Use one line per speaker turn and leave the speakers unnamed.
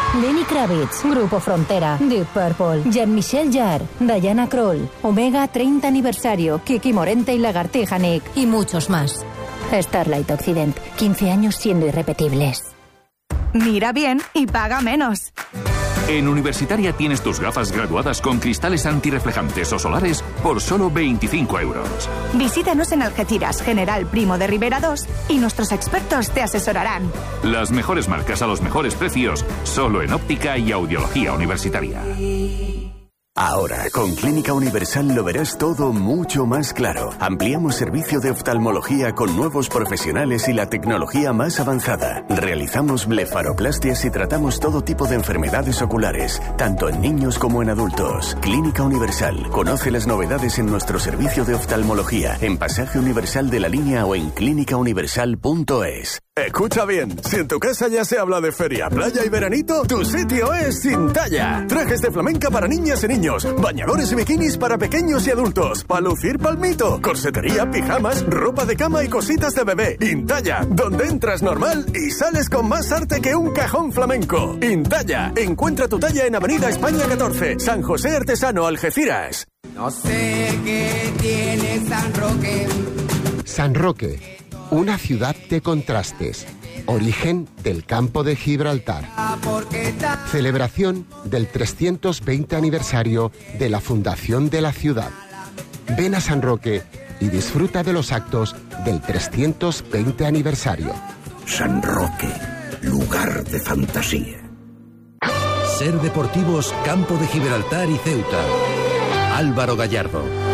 Lenny Kravitz, Grupo Frontera, Deep Purple, Jean-Michel Jarre, Diana Krall, Omega 30 aniversario, Kiki Morente y Lagartija Nick y muchos más. Starlight Occident, 15 años siendo irrepetibles.
Mira bien y paga menos.
En Universitaria tienes tus gafas graduadas con cristales antirreflejantes o solares por solo 25 euros.
Visítanos en Algeciras, General Primo de Rivera 2 y nuestros expertos te asesorarán.
Las mejores marcas a los mejores precios, solo en óptica y audiología universitaria.
Ahora, con Clínica Universal lo verás todo mucho más claro. Ampliamos servicio de oftalmología con nuevos profesionales y la tecnología más avanzada. Realizamos blefaroplastias y tratamos todo tipo de enfermedades oculares, tanto en niños como en adultos. Clínica Universal. Conoce las novedades en nuestro servicio de oftalmología, en Pasaje Universal de la Línea o en clínicauniversal.es.
Escucha bien, si en tu casa ya se habla de feria, playa y veranito, tu sitio es Intalla. Trajes de flamenca para niñas y niños, bañadores y bikinis para pequeños y adultos, para lucir palmito, corsetería, pijamas, ropa de cama y cositas de bebé. Intalla, donde entras normal y sales con más arte que un cajón flamenco. Intalla, encuentra tu talla en Avenida España 14, San José Artesano, Algeciras.
No sé qué tiene San Roque.
San Roque. Una ciudad de contrastes, origen del campo de Gibraltar. Celebración del 320 aniversario de la fundación de la ciudad. Ven a San Roque y disfruta de los actos del 320 aniversario.
San Roque, lugar de fantasía.
Ser Deportivos, Campo de Gibraltar y Ceuta. Álvaro Gallardo.